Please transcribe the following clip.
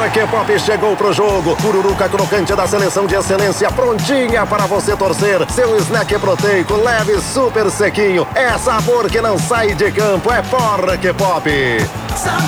Que Pop chegou pro jogo. Pururuca crocante da seleção de excelência, prontinha para você torcer. Seu snack proteico, leve, super sequinho. É sabor que não sai de campo, é Forra Que Pop.